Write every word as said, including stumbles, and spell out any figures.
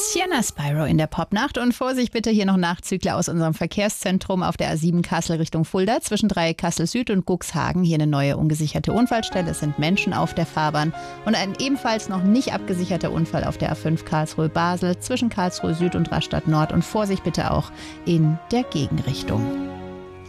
Sienna Spyro in der Popnacht und Vorsicht bitte hier noch Nachzügler aus unserem Verkehrszentrum auf der A sieben Kassel Richtung Fulda zwischen Dreieck Kassel Süd und Cuxhagen. Hier eine neue ungesicherte Unfallstelle. Es sind Menschen auf der Fahrbahn und ein ebenfalls noch nicht abgesicherter Unfall auf der A fünf Karlsruhe Basel zwischen Karlsruhe Süd und Rastatt Nord und Vorsicht bitte auch in der Gegenrichtung.